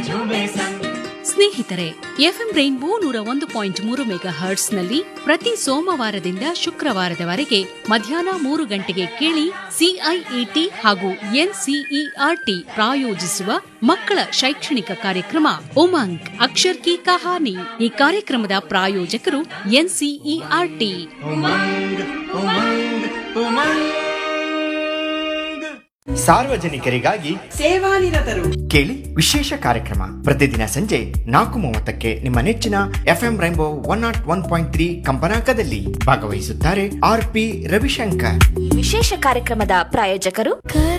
ಸ್ನೇಹಿತರೆ, FM rainbow 101.3 mega ಹರ್ಟ್ಸ್ನಲ್ಲಿ ಪ್ರತಿ ಸೋಮವಾರದಿಂದ ಶುಕ್ರವಾರದವರೆಗೆ ಮಧ್ಯಾಹ್ನ 3 ಗಂಟೆಗೆ ಕೇಳಿ ಸಿಐಇಟಿ ಹಾಗೂ ಎನ್ಸಿಇಆರ್ಟಿ ಪ್ರಾಯೋಜಿಸುವ ಮಕ್ಕಳ ಶೈಕ್ಷಣಿಕ ಕಾರ್ಯಕ್ರಮ ಉಮಂಗ್ ಅಕ್ಷರ್ ಕಿ ಕಹಾನಿ. ಈ ಕಾರ್ಯಕ್ರಮದ ಪ್ರಾಯೋಜಕರು ಎನ್ಸಿಇಆರ್ಟಿ. ಸಾರ್ವಜನಿಕರಿಗಾಗಿ ಸೇವಾನಿರತರು ಕೇಳಿ ವಿಶೇಷ ಕಾರ್ಯಕ್ರಮ ಪ್ರತಿದಿನ ಸಂಜೆ 4:30ಕ್ಕೆ ನಿಮ್ಮ ನೆಚ್ಚಿನ ಎಫ್ಎಂ ರೈನ್ಬೋ 101.3 ಕಂಪನಾಂಕದಲ್ಲಿ. ಭಾಗವಹಿಸುತ್ತಾರೆ ಆರ್ ಪಿ ರವಿಶಂಕರ್. ವಿಶೇಷ ಕಾರ್ಯಕ್ರಮದ ಪ್ರಾಯೋಜಕರು